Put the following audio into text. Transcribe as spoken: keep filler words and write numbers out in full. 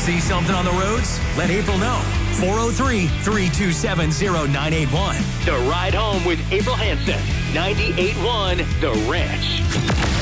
See something on the roads? Let April know. four oh three, three two seven, oh nine eight one. The Ride Home with April Hansen. ninety-eight point one The Ranch.